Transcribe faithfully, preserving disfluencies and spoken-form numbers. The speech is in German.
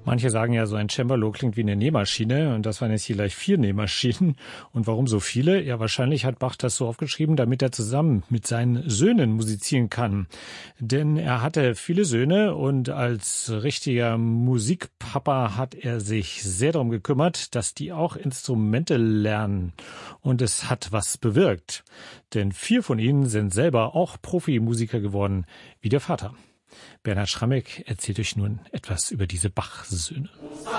Manche sagen ja, so ein Cembalo klingt wie eine Nähmaschine und das waren jetzt hier gleich vier Nähmaschinen. Und warum so viele? Ja, wahrscheinlich hat Bach das so aufgeschrieben, damit er zusammen mit seinen Söhnen musizieren kann. Denn er hatte viele Söhne und als richtiger Musikpapa hat er sich sehr darum gekümmert, dass die auch Instrumente lernen. Und es hat was bewirkt. Denn vier von ihnen sind selber auch Profimusiker geworden, wie der Vater. Bernhard Schrammeck erzählt euch nun etwas über diese Bach-Söhne.